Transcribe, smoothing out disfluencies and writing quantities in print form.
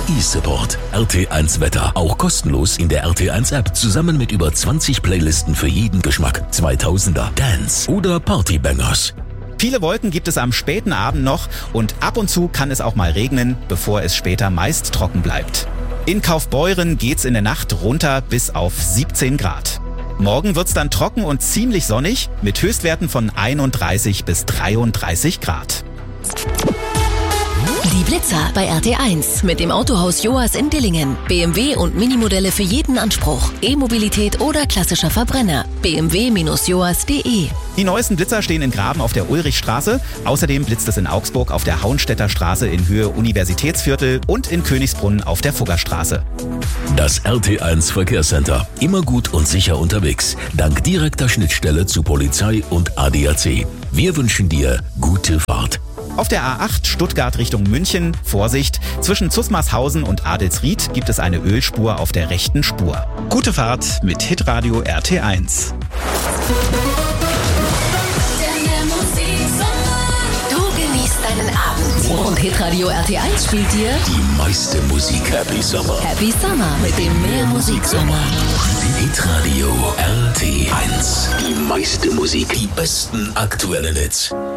KI-Support. RT1 Wetter. Auch kostenlos in der RT1 App. Zusammen mit über 20 Playlisten für jeden Geschmack. 2000er, Dance oder Partybangers. Viele Wolken gibt es am späten Abend noch und ab und zu kann es auch mal regnen, bevor es später meist trocken bleibt. In Kaufbeuren geht's in der Nacht runter bis auf 17 Grad. Morgen wird's dann trocken und ziemlich sonnig mit Höchstwerten von 31 bis 33 Grad. Die Blitzer bei RT1 mit dem Autohaus Joas in Dillingen. BMW und Minimodelle für jeden Anspruch. E-Mobilität oder klassischer Verbrenner. bmw-joas.de. Die neuesten Blitzer stehen in Graben auf der Ulrichstraße. Außerdem blitzt es in Augsburg auf der Hauenstädter Straße in Höhe Universitätsviertel und in Königsbrunn auf der Fuggerstraße. Das RT1 Verkehrscenter. Immer gut und sicher unterwegs. Dank direkter Schnittstelle zu Polizei und ADAC. Wir wünschen dir gute Fahrt. Auf der A8 Stuttgart Richtung München, Vorsicht, zwischen Zusmarshausen und Adelsried gibt es eine Ölspur auf der rechten Spur. Gute Fahrt mit Hitradio RT1. Du genießt deinen Abend. Und Hitradio RT1 spielt dir Die meiste Musik. Happy Summer. Happy Summer mit dem Mehrmusiksommer. Hitradio RT1. Die meiste Musik. Die besten aktuellen Hits.